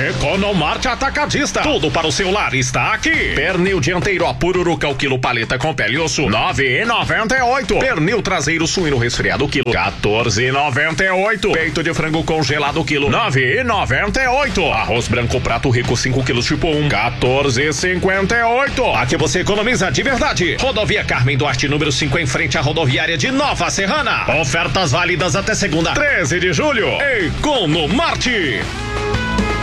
Economarte Atacadista. Tudo para o seu lar está aqui. Pernil dianteiro a Pururuca o quilo paleta com pele e osso, 9,98. Pernil traseiro suíno resfriado quilo, 14,98. Peito de frango congelado quilo, 9,98. Arroz branco prato rico 5 quilos tipo 1, 14,58. Aqui você economiza de verdade. Rodovia Carmen Duarte, número 5, em frente à rodoviária de Nova Serrana. Ofertas válidas até segunda, 13 de julho. Economarte.